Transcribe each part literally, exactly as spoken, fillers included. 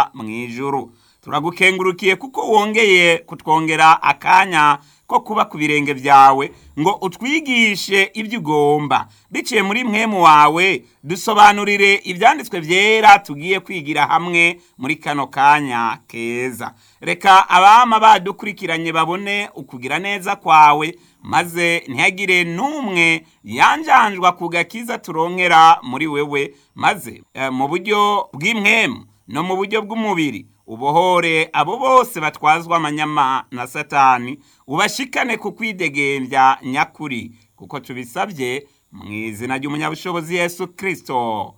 data mu ijuru. Turagukengurukiye kuko wongeye kutwongera akanya ko kuba ku birenge byawe ngo utwigishe ibyo ugomba. Biciye muri mpwemu wawe dusobanurire ibyanditswe byera tugiye kwigira hamwe muri kano kanya keza. Reka abama badukurikiranye babone ukugira neza kwawe, maze ntihagire n'umwe yanjanjwa ku gakiza turonkera muri wewe, maze e, mu buryo bw'impwemu no mu buryo bw'umubiri ubohore abo bose batwazwa amanyama na Satani, ubashikane ku kwidegembya nyakuri, kuko tubisabye mu izina ry'umunyabushobozi Yesu Kristo,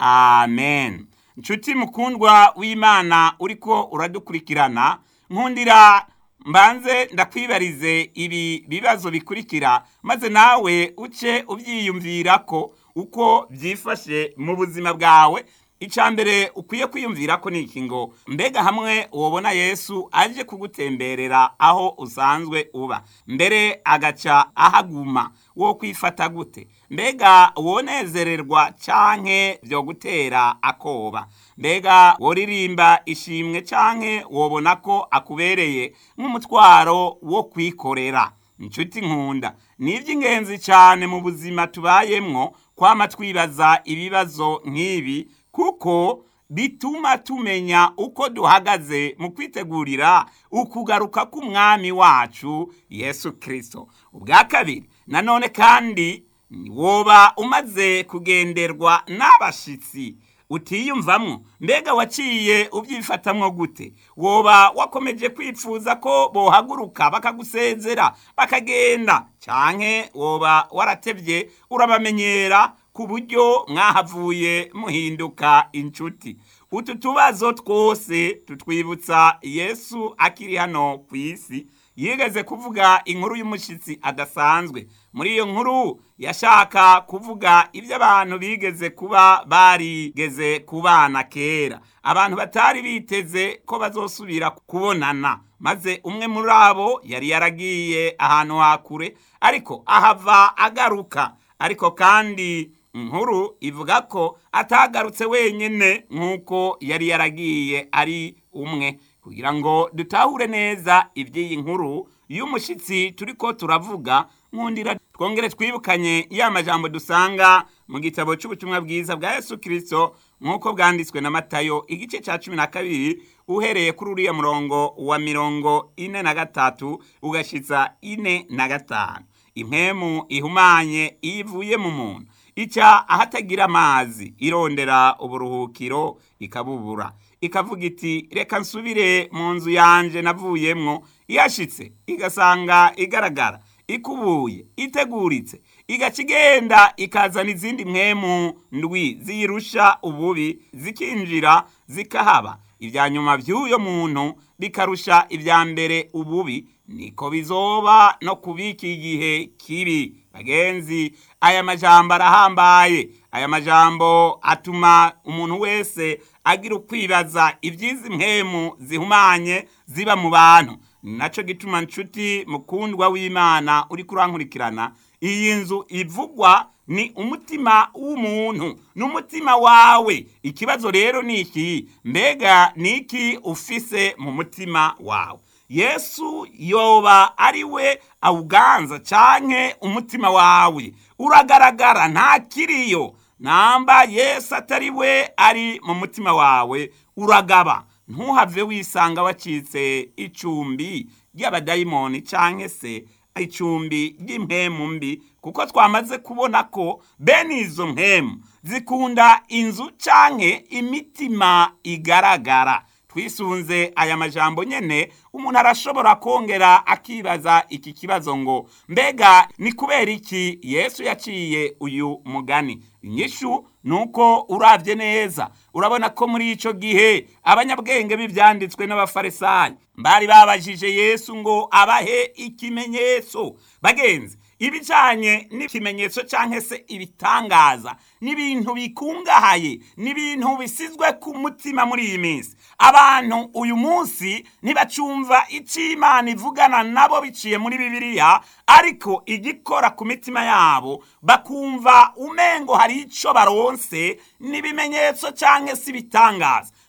amen. Nshuti mukundwa w'Imana uriko uradukurikirana, nkundira mbanze ndakwibarize ibi bibazo bikurikira, maze nawe uce ubyiyumvira ko uko byifashe mu buzima bwawe. Icambere ukwiye kwiyumvira ko niki ngo mbega hamwe wobona Yesu aje kugutemberera aho usanzwe uba, mbere agaca ahaguma, wo kwifata gute? Mbega wonezererwa canke byo gutera akoba? Mbega woririmba ishimwe canke wobona ko akubereye nk'umutwaro wo kwikorera? Nshuti nkunda, ni iby'ingenzi cyane mu buzima tubayemwo kwama twibaza ibibazo nk'ibi, kuko bituma tumenya uko duhagaze mu kwitegurira ukugaruka k'umwami wacu Yesu Kristo. Ubwa kabiri, nanone kandi woba umaze kugenderwa n'abashitsi utiyumvamwo, mbega waciye ubyifatamwo gute? Woba wakomeje kwipfuza ko bohaguruka bakagusezera bakagenda, canke woba waratevye urabamenyera ku buryo mwahavuye muhinduka inshuti? Utu tubazo twose tutwibutsa Yesu akiri hano ku isi yigeze kuvuga inkuru y'umushitsi adasanzwe. Muri iyo nkuru yashaka kuvuga ibyo abantu bigeze kuba barigeze kubana kera, abantu batari biteze ko bazosubira kubonana, maze umwe muri abo yari yaragiye ahantu hakure, ariko ahava agaruka. Ariko kandi inkuru ivuga ko atagarutse wenyene nk'uko yari yaragiye ari umwe. Kugira ngo dutahure neza iby'iyi nkuru y'umushitsi turiko turavuga, nkundira twongere twibukanye ya majambo dusanga mu gitabo cy'ubutumwa bwiza bwa Yesu Kristo nk'uko bwanditswe na Matayo igice cya cumi na kabiri uhereye kuri uriya murongo wa mirongo ine na gatatu ugashitsa ine na gatanu. Impwemu ihumanye ivuye mu muntu ica ahatagira amazi, irondera uburuhukiro ikabubura, ikavuga iti reka nsubire mu nzu yanje navuyemwo. Iyashitse igasanga igaragara, ikubuye, iteguritse, igacigenda ikazana izindi mpwemu ndwi ziyirusha ububi, zikinjira zikahaba. Ibya nyuma by'uyo muntu bikarusha ibya mbere ububi. Niko bizoba no kubika igihe kibi. Bagenzi, aya majambo arahambaye. Aya majambo atuma umuntu wese agira ukwibaza ibyizi mpwemu zihumanye ziba mu bantu. Naco gituma nshuti mukundwa w'Imana uri kurankurikirana, iyi nzu ivugwa ni umutima w'umuntu, n'umutima wawe. Ikibazo rero ni iki? Mbega niki ufise mu mutima wawe? Yesu yoba ari we awuganza canke umutima wawe uragaragara nta kiriyo? Namba Yesu atari we ari mu mutima wawe uragaba. Ntuhave wisanga wacitse icumbi ry'abadayimoni canke se icumbi ry'impwemu mbi, kuko twamaze kubona ko bene izo mpwemu zikunda inzu canke imitima igaragara. Twisunze aya majambo nyene, umuntu arashobora kongera akibaza iki kibazo ngo mbega ni kubera iki Yesu yaciye uyu mugani? Inyishu nuko uravye neza urabona ko muri ico gihe abanyabwenge b'ivyanditswe n'abafarisayo bari babajije Yesu ngo abahe ikimenyetso. Bagenzi, ibijanye n'ikimenyetso canke se ibitangaza n'ibintu bikungahaye, n'ibintu bisizwe ku mutima muri iyi minsi. Abantu uyu munsi ntibacumva ico Imana ivugana nabo biciye muri Bibiliya, ariko igikora ku mitima yabo bakumva umengo hari ico baronse n'ibimenyetso canke se ibitangaza.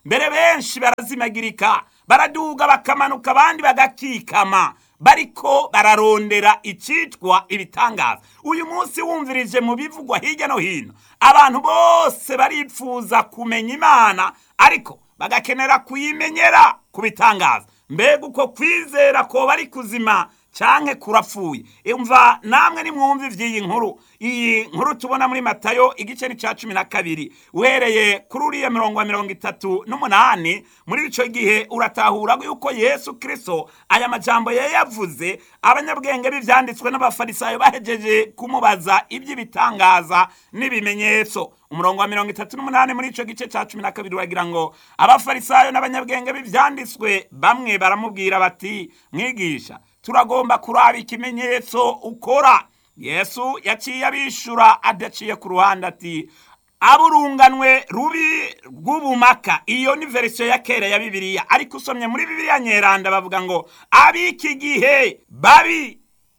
mbere benshi barazimagirika, baraduga bakamanuka, abandi bagakikama, bariko bararondera icitwa ibitangaza. Uyu munsi wumvirije mu bivugwa hirya no hino, abantu bose baripfuza kumenya Imana, ariko bagakenera kuyimenyera ku bitangaza. Mbega uko kwizera ko bari kuzima canke kurapfuye? Umva namwe nimwumva ivy'iyi nkuru. Iyi nkuru tubona muri Matayo igice ni ca cumi na kabiri uhereye kuri uriya mirongo wa mirongo itatu n'umunani. Muri ico gihe uratahura yuko Yesu Kristo aya majambo yayavuze abanyabwenge b'ivyanditswe n'abafarisayo bahejeje kumubaza iby'ibitangaza n'ibimenyetso. Umurongo wa mirongo itatu n'umunani muri ico gice ca cumi na kabiri wagira ngo abafarisayo n'abanyabwenge b'ivyanditswe bamwe baramubwira bati, mwigisha, turagomba kuraba ikimenyetso ukora. Yesu yaciye abishura adaciye ku ruhande ati, aburunganwe rubi rw'ubumaka. Iyo ni verisiyo ya kera ya Bibiliya, ariko usomye muri Bibiliya nyeranda bavuga ngo abiki gihe babi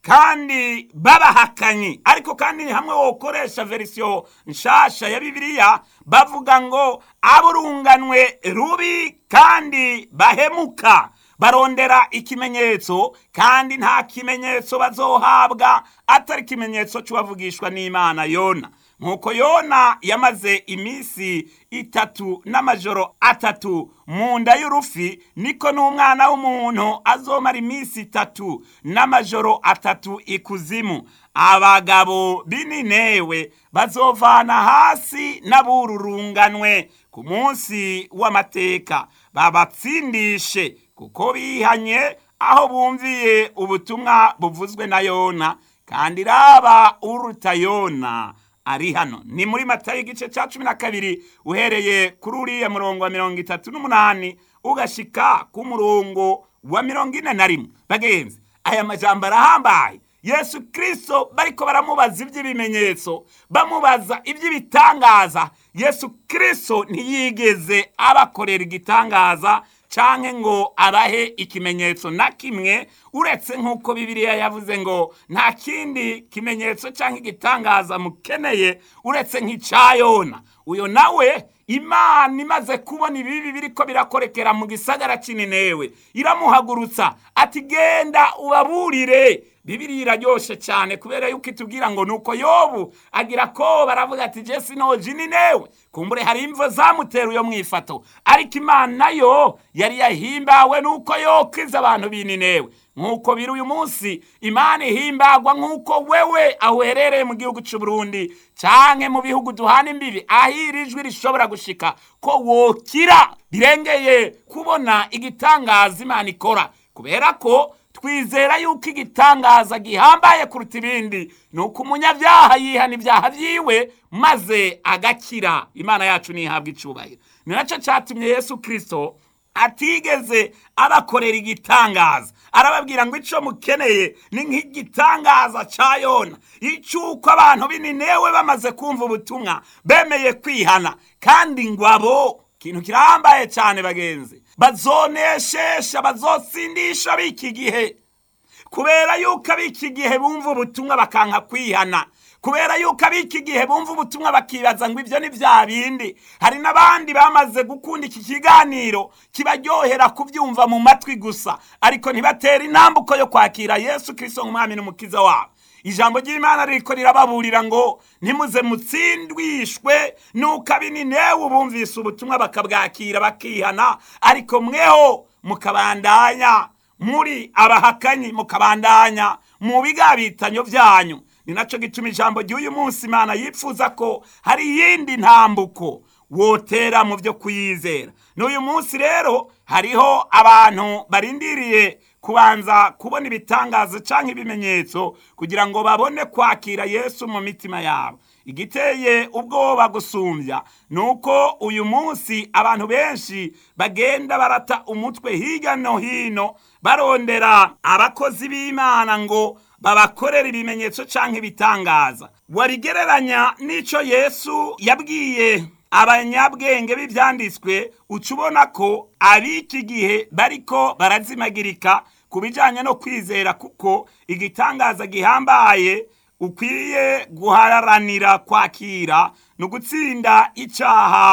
kandi babahakanyi. Ariko kandi hamwe wokoresha verisiyo nshasha ya Bibiliya bavuga ngo aburunganwe rubi kandi bahemuka. Barondera ikimenyetso, kandi nta kimenyetso bazohabwa atari ikimenyetso cy'uwavugishwa n'Imana Yona. Nkuko Yona yamaze imisi itatu n'amajoro atatu mu nda y'urufi, niko n'umwana w'umuntu azomara imisi itatu n'amajoro atatu ikuzimu. Abagabo b'Ininewe bazovana hasi n'abururunganwe ku munsi w'amateka, babatsindishe kuko bihanye aho bumviye ubutumwa buvuzwe na Yona, kandi raba uruta Yona ari hano. Ni muri Matayo igice ca cumi na kabiri uhereye kuri uriya murongo wa mirongo itatu n'umunani ugashika ku murongo wa mirongo ine na rimwe. Bagenzi, aya majambo arahambaye. Yesu Kristo bariko baramubaza iby'ibimenyetso, bamubaza iby'ibitangaza. Yesu Kristo ntiyigeze abakorera igitangaza canke ngo abahe ikimenyetso na kimwe, uretse nk'uko Bibiliya yavuze ngo nta kindi kimenyetso canke igitangaza mukeneye uretse nk'ica Yona. Uyo nawe Imana imaze kubona ibibi biriko birakorekera mu gisagara c'Ininewe, iramuhagurutsa ati, genda ubaburire. Bibiliya iraryoshe cyane kubera yuko itubwira ngo nuko Yobu agira ko baravuga ati, je sinoje Ninewe. Kumbure hari imvo zamutera uyo mwifato, ariko Imana nayo yari yahimbawe nuko yokiza abantu b'Ininewe. Nkuko biri uyu munsi Imana ihimbagwa nkuko wewe aherereye mu gihugu cy'u Burundi canke mu bihugu duhana imbibi, ahirijwe rishobora gushika ko wokira birengeye kubona igitangaza Imana ikora, kubera ko twizera yuko igitangaza gihambaye kuruta ibindi nuko umunyabyaha yihana ibyaha vyiwe maze agakira. Imana yacu nihabwa icubahiro. Ni naco catumye Yesu Kristo atigeze abakorera igitangaza. Arababwira ngo ico mukeneye ni nk'igitangaza ca Yona, icuko abantu b'Ininewe bamaze kumva ubutumwa bemeye kwihana, kandi ngo abo kintu kirambaye cyane bagenzi, bazoneshesha, bazosindisha biki gihe, kubera yuko abiki gihe bumva ubutumwa bakanka kwihana, kubera yuko abiki gihe bumva ubutumwa bakibaza ngo ivyo ni vya bindi. Hari n'abandi bamaze gukunda iki kiganiro kibaryohera kuvyumva mu matwi gusa, ariko ntibatera intambuko yo kwakira Yesu Kristo nk'umwami n'umukiza wabo. Ijambo ry'Imana riko rirababurira ngo ntimuze mutsindwishwe nuko ab'Ininewe bumvise ubutumwa bakabwakira bakihana, ariko mweho mukabandanya muri abahakanyi, mukabandanya mu bigabitanyo vyanyu. Ni naco gituma ijambo ry'uyu munsi Imana yipfuza ko hari yindi ntambuko wotera mu byo kuyizera. N'uyu munsi rero hariho abantu barindiriye kubanza kubona ibitangazo canke ibimenyetso kugira ngo babone kwakira Yesu mu mitima yabo. Igiteye ubwoba gusumbya nuko uyu munsi abantu benshi bagenda barata umutwe hirya no hino barondera abakozi b'Imana ngo babakorera ibimenyetso canke ibitangaza. Warigereranya n'ico Yesu yabwiye abanyabwenge b'ivyanditswe, ucubona ko abiki gihe bariko barazimagirika kubijanye no kwizera, kuko igitangaza gihambaye ukwiye guharanira kwakira no gutsinda icaha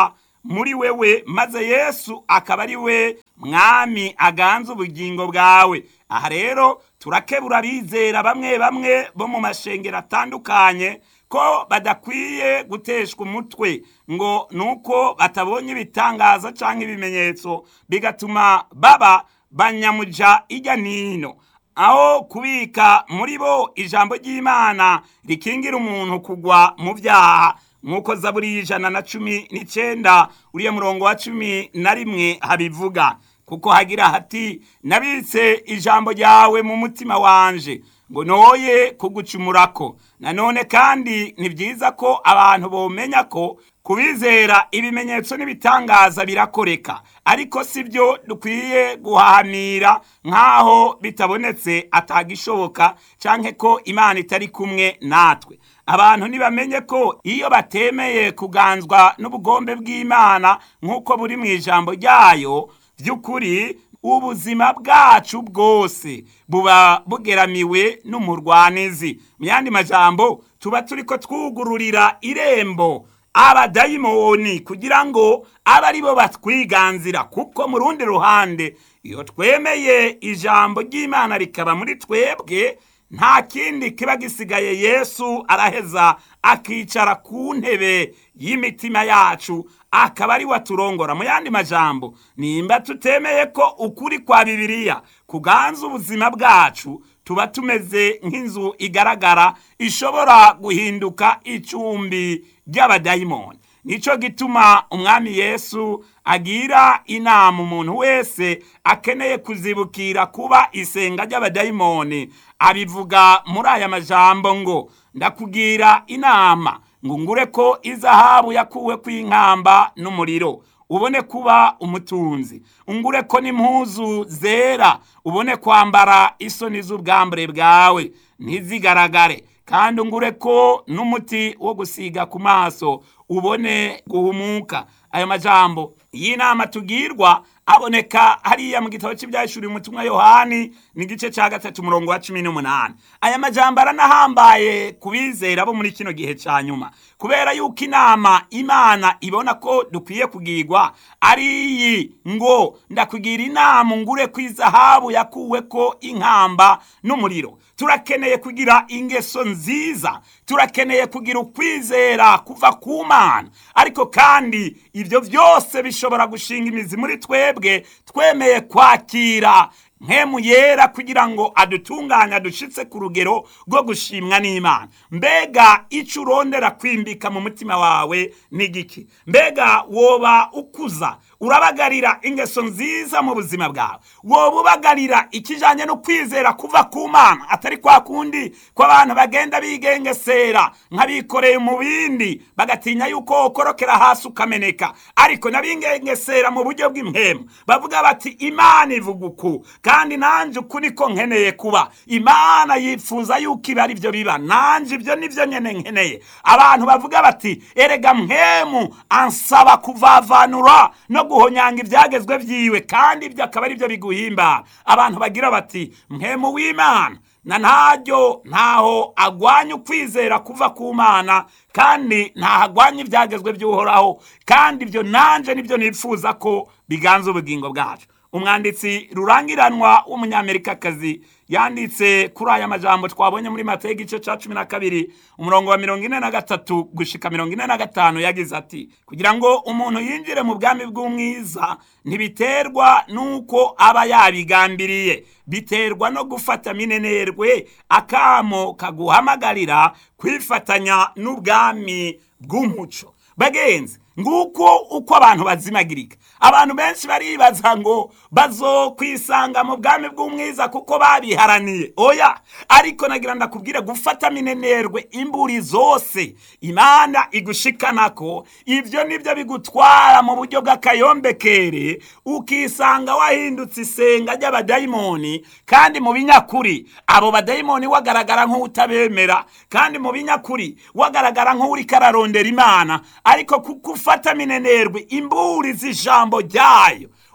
muri wewe, maze Yesu akaba ari we mwami aganza ubugingo bwawe. Aha rero turakebura abizera bamwe bamwe bo mu mashengero atandukanye ko badakwiye guteshwa umutwe ngo nuko batabonye ibitangaza canke ibimenyetso bigatuma baba banyamuja ijya nino, aho kubika muri bo ijambo ry'Imana rikingira umuntu kugwa mu vyaha, nk'uko Zaburi y'ijana na cumi n'icenda uriya murongo wa cumi na rimwe habivuga. Kuko hagira hati, nabitse ijambo ryawe mu mutima wanje ngo noye kugucumurako. Nanone kandi ni byiza ko abantu bomenya ko kubizera ibimenyetso n'ibitangaza birakoreka, ariko sibyo dukwiye guhahamira nk'aho bitabonetse atagishoboka canke ko Imana itari kumwe natwe. Abantu nibamenye ko iyo batemeye kuganzwa n'ubugombe bw'Imana nk'uko buri mu ijambo ryayo, by'ukuri ubuzima bwacu bwose buba bugeramiwe n'umurwanizi. Mu yandi majambo, tuba turiko twugururira irembo abadayimoni kugira ngo abe ari bo batwiganzira. Kuko mu rundi ruhande, iyo twemeye ijambo ry'Imana rikaba muri twebwe, nta kindi kiba gisigaye. Yesu araheza akicara ku ntebe y'imitima yacu, akaba ari waturongora. Mu yandi majambo, nimba tutemeye ko ukuri kwa Bibiliya kuganza ubuzima bwacu, tuba tumeze nk'inzu igaragara ishobora guhinduka icumbi ry'abadayimoni. Nico gituma umwami Yesu agira inama umuntu wese akeneye kuzibukira kuba isenga ry'abadayimoni. Abivuga muri aya majambo ngo, ndakugira inama ngo ngure ko izahabu yakuwe kw'inkamba n'umuriro ubone kuba umutunzi, ungure ko n'impuzu zera ubone kwambara isoni z'ubwambure bwawe ntizigaragare, kandi ungure ko n'umuti wo gusiga ku maso ubone guhumuka. Ayo majambo y'inama tugirwa aboneka hariya mu gitabo cy'ibyahishuriwe umutumwa Yohani n'igice cya gatatu umurongo wa cumi n'umunani. Aya majambo aranahambaye kubizera bo muri kino gihe cya nyuma, kubera yuko inama Imana ibona ko dukwiye kugirwa ari iyi ngo, ndakugira inama ngure ko izahabu yakuwe ko inkamba n'umuriro. Turakeneye kugira ingeso nziza, turakeneye kugira ukwizera kuva ku Mana, ariko kandi ibyo byose bishobora gushinga imizi muri twebwe twemeye kwakira mpemu yera kugira ngo adutunganye adushitse ku rugero rwo gushimwa n'Imana. Mbega ico urondera kwimbika mu mutima wawe ni giki? Mbega woba ukuza urabagarira ingeso nziza mu buzima bwawe? Woba ubagarira ikijanye no kwizera kuva ku Mana, atari kwa kundi ko abantu bagenda bigengesera nk'abikoreye mu bindi bagatinya yuko ukorokera hasi ukameneka, ariko nabingengesera mu buryo bw'impemu bavuga bati Imana ivuga uku kandi nanje uku niko nkeneye kuba. Imana yifuza yuko iba ari byo biba, nanje ibyo nivyo nyene nkeneye. Abantu bavuga bati erega mpemu ansaba kuvavanura no guhonyanga ibyagezwe vyiwe, kandi ibyo akaba ari byo biguhimba. Abantu bagira bati mpemu w'Imana na ntaryo ntaho agwanya ukwizera kuva ku Mana, kandi ntahagwanya ibyagezwe by'uhoraho, kandi ibyo nanje nibyo nifuza ko biganza ubugingo bwacu. Umwanditsi rurangiranwa w'umunyamerikakazi yanditse kuri aya majambo twabonye muri Mateyo igice ca cumi na kabiri umurongo wa mirongo ine na gatatu gushika mirongo ine na gatanu, yagize ati, kugira ngo umuntu yinjire mu bwami bw'umwiza ntibiterwa nuko aba yabigambiriye, biterwa no gufata minenerwe akamo kaguhamagarira kwifatanya n'ubwami bw'umuco. Bagenzi, nguko uko abantu bazimagirika. Abantu benshi baribaza ngo bazokwisanga mu bwami bw'umwiza kuko babiharaniye. Oya, ariko nagira ndakubwira, gufata minenerwe imburi zose Imana igushikanako, ibyo nibyo bigutwara mu buryo bw'akayombekere, ukisanga wahindutse isenga ry'abadayimoni. Kandi mu binyakuri abo badayimoni wagaragara nk'utabemera, kandi mu binyakuri wagaragara nk'uri kararondera Imana, ariko kuko ufata minenerwe imburi z'ijambo ryayo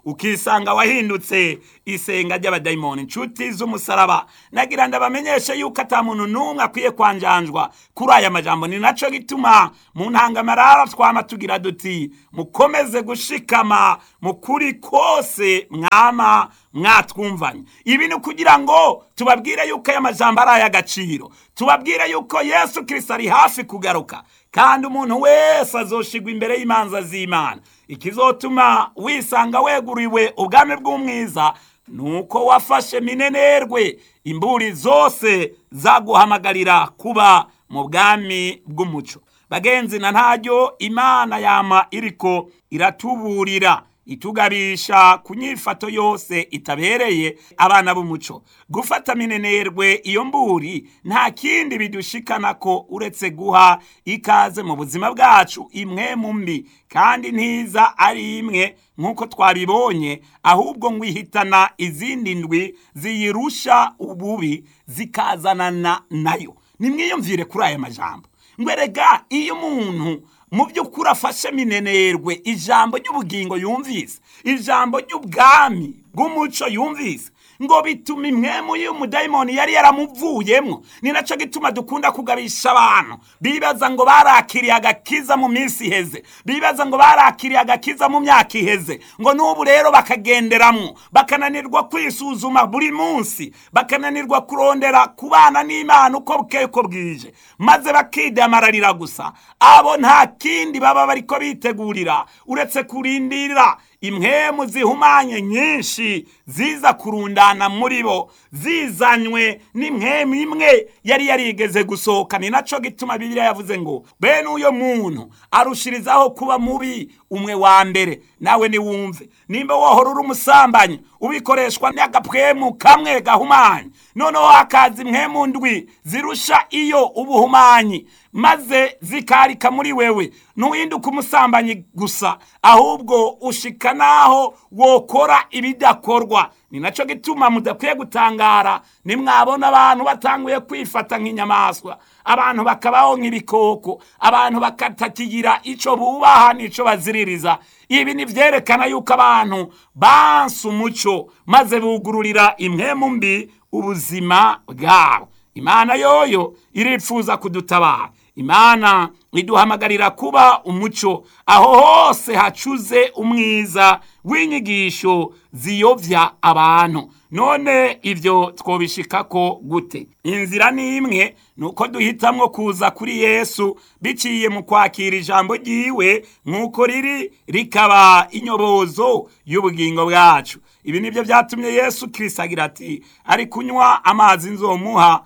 ukisanga wahindutse isenga ry'abadayimoni. Inshuti z'umusaraba, nagira ndabamenyeshe yuko ata muntu n'umwe akwiye kwanjanjwa kuri aya majambo. Ni naco gituma mu ntangamarara twama tugira duti mukomeze gushikama mu kuri kose mwama mwatwumvanye. Ibi ni kugira ngo tubabwire yuko aya majambo ari ay'agaciro, tubabwire yuko Yesu Kristo ari hafi kugaruka, kandi umuntu wese azoshigwa imbere y'imanza z'Imana. Ikizotuma wisanga weguriwe ubwami bw'umwiza nuko wafashe minenerwe imburi zose zaguhamagarira kuba mu bwami bw'umuco. Bagenzi, na ntaryo Imana yama iriko iratuburira, itugabisha ku nyifato yose itabereye abana b'umuco. Gufata minenerwe iyo mburi nta kindi bidushikana ko uretse guha ikaze mu buzima bwacu imwe mu mbi, kandi ntiza ari imwe nk'uko twabibonye, ahubwo ngwihitana izindi ndwi ziyirusha ububi zikazanana nayo. Nimwiyumvire kuri aya majambo ngwerega, iyo umuntu mu by'ukuri afashe minenerwe ijambo ry'ubugingo yumvise, ijambo ry'ubwami bw'umuco yumvise, ngo bituma imwemu y'umudayimoni yari yaramuvuyemwo. Ni naco gituma dukunda kugabisha abantu bibaza ngo barakiriye agakiza mu minsi iheze, bibaza ngo barakiriye agakiza mu myaka iheze, ngo n'ubu rero bakagenderamwo, bakananirwa kwisuzuma buri munsi, bakananirwa kurondera kubana n'Imana uko bukeye uko bwije, maze bakidamararira gusa. Abo nta kindi baba bariko bitegurira uretse kurindira imwemu zihumanye nyinshi ziza kurundana muri bo, zizanywe n'imwemu imwe yari yarigeze gusohoka. Ni naco gituma Bibiliya yavuze ngo bene uyo muntu arushirizaho kuba mubi umwe wa mbere. Nawe ni wumve, nimba wohora uri umusambanyi ubikoreshwa n'agapwemu kamwe gahumanye, noneho hakaza imwemu ndwi zirusha iyo ubuhumanyi, maze zikarika muri wewe, ntuhinduka umusambanyi gusa, ahubwo ushika naho wokora ibidakorwa. Ni naco gituma mudakwiye gutangara nimwabona abantu batanguye kwifata nk'inyamaswa, abantu bakabaho nk'ibikoko, abantu bakatakigira ico bubaha nico baziririza. Ibi ni vyerekana yuko abantu banse umuco, maze bugururira imwemu mbi ubuzima bwabo. Imana yoyo iripfuza kudutabara. Imana iduhamagarira kuba umuco aho hose hacuze umwiza w'inyigisho ziyovya abantu. None ivyo twobishikako gute? Inzira ni imwe, nuko duhitamwo kuza kuri Yesu biciye mu kwakira ijambo ryiwe nk'uko riri, rikaba inyobozo y'ubugingo bwacu. Ibi nivyo vyatumye Yesu Kristo agira ati, ari kunywa amazi nzomuha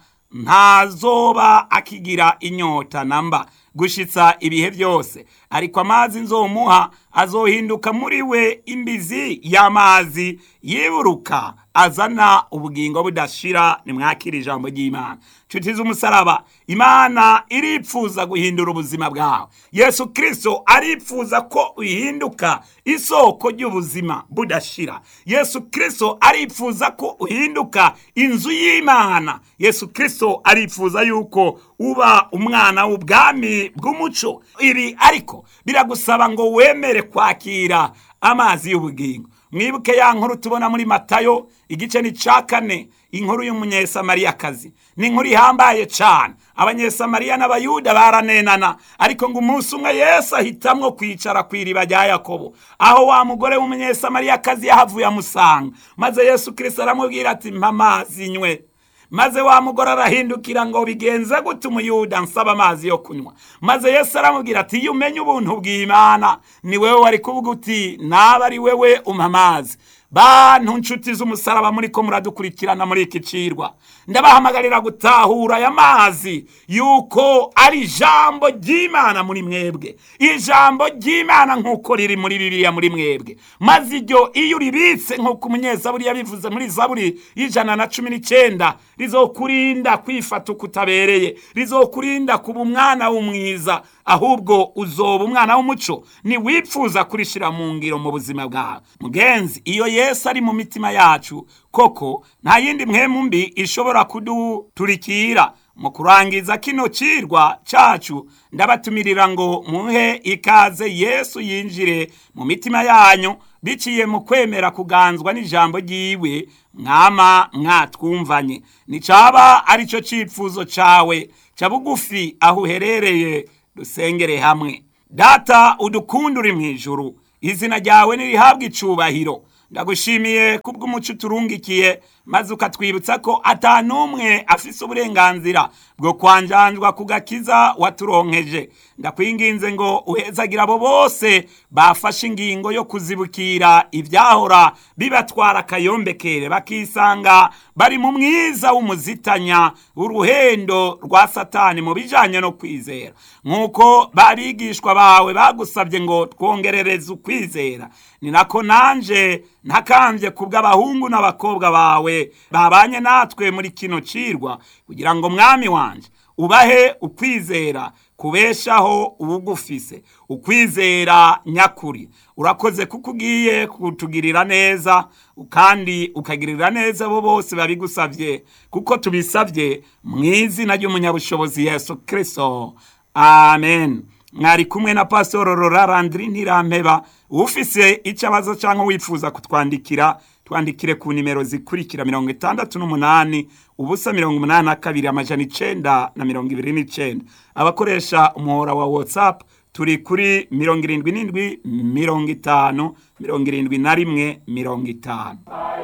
ntazoba akigira inyota namba gushitsa ibihe byose, ariko amazi nzomuha azohinduka muri we imbizi y'amazi yiburuka azana ubugingo budashira. Nimwakira ijambo ry'Imana. Nshuti z'umusaraba, Imana iripfuza guhindura ubuzima bwawe. Yesu Kristo aripfuza ko uhinduka isoko ry'ubuzima budashira. Yesu Kristo aripfuza ko uhinduka inzu y'Imana. Yesu Kristo aripfuza yuko uba umwana w'ubwami bw'umuco. Ibi ariko biragusaba ngo wemere kwakira amazi y'ubugingo. Mwibuke ya nkuru tubona muri Matayo igice ni ca kane, inkuru y'umunyesamariyakazi. Ni inkuru ihambaye cane. Abanyesamariya n'abayuda baranenana, ariko ngo umunsi umwe Yesu ahitamwo kwicara kw'iriba rya Yakobo, aho wa mugore w'umunyesamariyakazi yahavuye amusanga, maze Yesu Kristo aramubwira ati mpa amazi nywe. Maze wa mugore arahindukira ngo bigenze gute umuyuda nsaba amazi yo kunywa? Maze Yesu aramubwira ati iyo umenye ubuntu bw'Imana ni wewe wari kuvuga uti naba ari wewe umpa amazi. Bantu nshuti z'umusaraba muriko muradukurikirana muri iki cirwa, ndabahamagarira gutahura aya mazi yuko ari ijambo ry'Imana muri mwebwe, ijambo ry'Imana nk'uko riri muri Bibiliya muri mwebwe. Maze iryo iyo uribitse nk'uko umunyezaburi yabivuze muri Zaburi y'ijana na cumi n'icenda, rizokurinda kwifata ukutabereye, rizokurinda kuba umwana w'umwiza, ahubwo uzoba umwana w'umuco ni wipfuza kurishira mu ngiro mu buzima bwawe. Mugenzi, iyo Yesu ari mu mitima yacu koko, nta yindi mpwemu mbi ishobora kuduturikira. Mu kurangiza kino cirwa cacu, ndabatumirira ngo muhe ikaze Yesu yinjire mu mitima yanyu, biciye mu kwemera kuganzwa n'ijambo ryiwe mwama mwatwumvanye. Nicaba ari cyo cipfuzo cawe ca bugufi aho uherereye, dusengere hamwe. Data udukunda uri mw'ijuru, izina ryawe nirihabwa icubahiro. Ndagushimiye kubw'umuco turungikiye, maze ukatwibutsa ko ata numwe afise uburenganzira bwo kwanjanjwa ku gakiza waturonkeje. Ndakwinginze ngo uhezagira abo bose bafashe ingingo yo kuzibukira ivyahora bibatwara akayombekere, bakisanga bari mu mwiza w'umuzitanya, uruhendo rwa Satani mu bijanye no kwizera. Nk'uko barigishwa bawe bagusabye ngo twongerereze ukwizera, ni nako nanje ntakambye kubw'abahungu n'abakobwa bawe babanye natwe muri kino cirwa, kugira ngo mwami wanje ubahe ukwizera kubeshaho ubugufise, ukwizera nyakuri. Urakoze kuko ugiye kutugirira neza, kandi ukagirira neza abo bose babigusavye, kuko tubisavye mw'izina ry'umunyabushobozi Yesu Kristo, amen. Mwari kumwe na Pastor Rora Landry Ntirampeba. Ufise icabazo canke wifuza kutwandikira, twandikire ku nimero zikurikira: mirongo itandatu n'umunani ubusa mirongo umunani na kabiri amajana icenda na mirongo ibiri n'icenda. Abakoresha umuhora wa WhatsApp turi kuri mirongo irindwi n'indwi mirongo itanu mirongo irindwi na rimwe mirongo itanu.